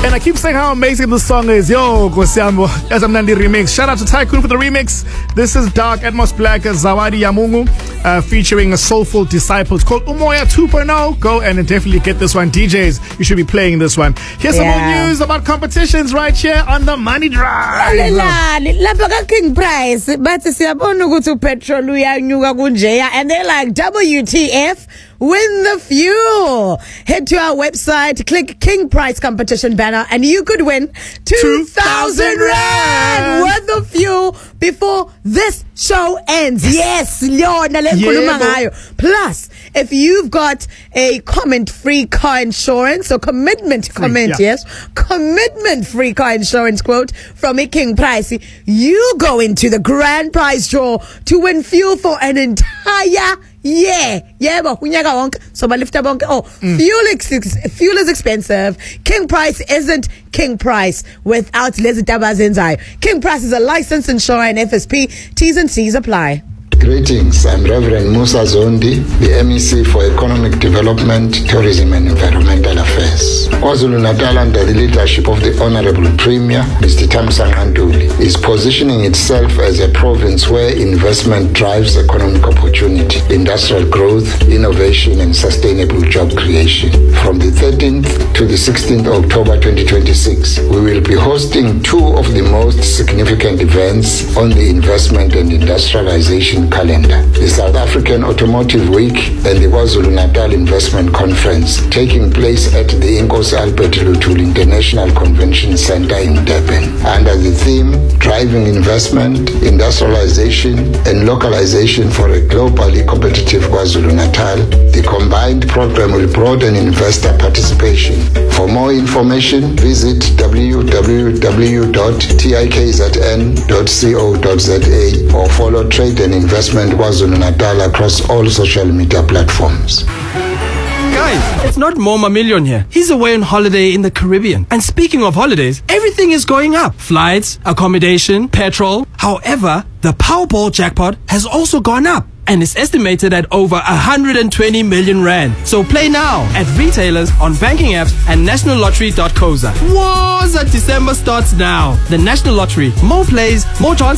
And I keep saying how amazing this song is. Yo, Kosiambo, as I'm Nandi remix. Shout out to Tycoon for the remix. This is Dark Atmos Black Zawadi Yamungu featuring a Soulful Disciple. It's called Umoya 2.0. Go and definitely get this one. DJs, you should be playing this one. Here's some more news about competitions right here on the Money Drive. Lapha King Price, but siyabona ukuthi upetrol uyanyuka kunjeya, and they're like, WTF? Win the fuel. Head to our website, click King Price competition banner, and you could win 2,000 Rand worth of fuel before this show ends. Yes, Plus, if you've got a comment-free car insurance, or commitment-free car insurance quote from a King Price, you go into the grand prize draw to win fuel for an entire year. Fuel is expensive. King Price isn't King Price without Lezitaba Zenzai. King Price is a licensed insurer and FSP. T's and C's apply. Greetings, I'm Reverend Musa Zondi, the MEC for Economic Development, Tourism and Environmental Affairs. KwaZulu-Natal, under the leadership of the Honorable Premier, Mr. Thamsanqa Ntuli, is positioning itself as a province where investment drives economic opportunity, industrial growth, innovation and sustainable job creation. From the 13th to the 16th of October 2026, we will be hosting two of the most significant events on the investment and industrialization calendar: the South African Automotive Week and the KwaZulu-Natal Investment Conference, taking place at the Inkosi Albert Luthuli International Convention Center in Durban. Under the theme, Driving Investment, Industrialization and Localization for a Globally Competitive KwaZulu-Natal, the combined program will broaden investor participation. For more information, visit www.tikzn.co.za or follow Trade and Investment KwaZulu-Natal across all social media platforms. Guys, it's not Moma Million here. He's away on holiday in the Caribbean. And speaking of holidays, everything is going up. Flights, accommodation, petrol. However, the Powerball jackpot has also gone up, and it's estimated at over 120 million Rand. So play now at retailers, on banking apps, and nationallottery.coza. Whoa, December starts now. The National Lottery. More plays, more chances.